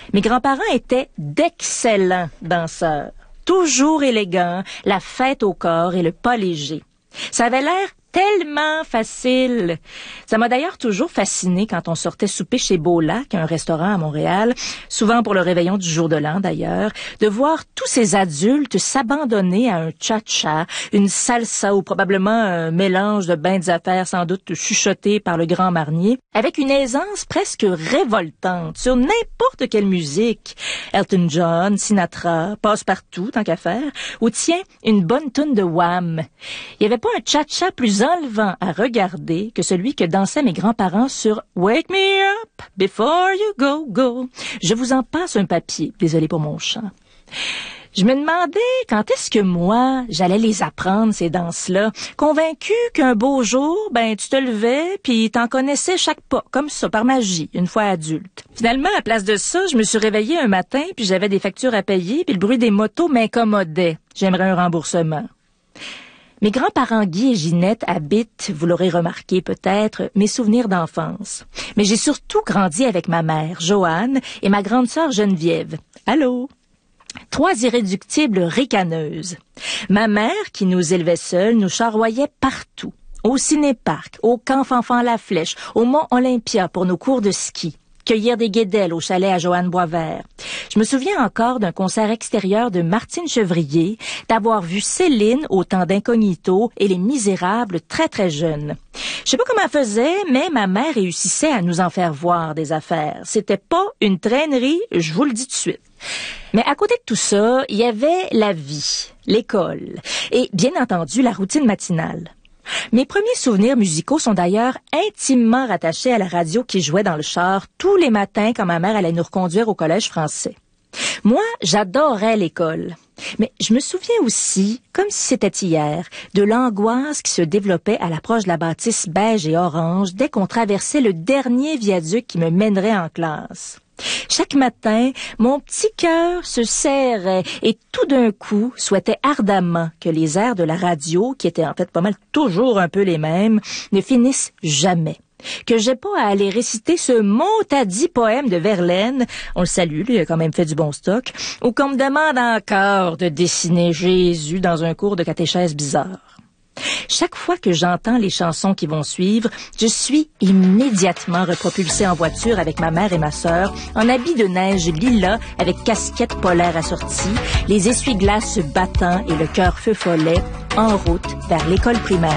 Mes grands-parents étaient d'excellents danseurs, toujours élégants, la fête au corps et le pas léger. Ça avait l'air tellement facile. Ça m'a d'ailleurs toujours fasciné quand on sortait souper chez Beau-Lac, un restaurant à Montréal, souvent pour le réveillon du jour de l'an d'ailleurs, de voir tous ces adultes s'abandonner à un cha-cha, une salsa ou probablement un mélange de bains d'affaires sans doute chuchoté par le grand Marnier, avec une aisance presque révoltante sur n'importe quelle musique. Elton John, Sinatra, Passe-Partout, tant qu'à faire, ou tiens, une bonne toune de Wham. Il n'y avait pas un cha-cha plus enlevant à regarder que celui que dansaient mes grands-parents sur Wake Me Up Before You Go Go. Je vous en passe un papier, désolé pour mon chant. Je me demandais quand est-ce que moi, j'allais les apprendre, ces danses-là, convaincu qu'un beau jour, tu te levais puis t'en connaissais chaque pas, comme ça, par magie, une fois adulte. Finalement, à place de ça, je me suis réveillée un matin puis j'avais des factures à payer puis le bruit des motos m'incommodait. J'aimerais un remboursement. Mes grands-parents Guy et Ginette habitent, vous l'aurez remarqué peut-être, mes souvenirs d'enfance. Mais j'ai surtout grandi avec ma mère, Joanne, et ma grande sœur Geneviève. Allô? 3 irréductibles ricaneuses. Ma mère, qui nous élevait seuls, nous charroyait partout. Au ciné-parc, au camp Fanfan-la-Flèche, au Mont Olympia pour nos cours de ski. Cueillir des guédelles au chalet à Joanne Boisvert. Je me souviens encore d'un concert extérieur de Martine Chevrier, d'avoir vu Céline au temps d'Incognito et Les Misérables très très jeunes. Je sais pas comment elle faisait, mais ma mère réussissait à nous en faire voir des affaires. C'était pas une traînerie, je vous le dis tout de suite. Mais à côté de tout ça, il y avait la vie, l'école et bien entendu la routine matinale. Mes premiers souvenirs musicaux sont d'ailleurs intimement rattachés à la radio qui jouait dans le char tous les matins quand ma mère allait nous reconduire au collège français. Moi, j'adorais l'école. Mais je me souviens aussi, comme si c'était hier, de l'angoisse qui se développait à l'approche de la bâtisse beige et orange dès qu'on traversait le dernier viaduc qui me mènerait en classe. Chaque matin, mon petit cœur se serrait et tout d'un coup souhaitait ardemment que les airs de la radio, qui étaient en fait pas mal toujours un peu les mêmes, ne finissent jamais. Que j'ai pas à aller réciter ce mot-à-dit poème de Verlaine, on le salue, lui, il a quand même fait du bon stock, ou qu'on me demande encore de dessiner Jésus dans un cours de catéchèse bizarre. Chaque fois que j'entends les chansons qui vont suivre, je suis immédiatement repropulsée en voiture avec ma mère et ma sœur, en habit de neige lilas avec casquette polaire assortie, les essuie-glaces battant et le cœur feu follet, en route vers l'école primaire.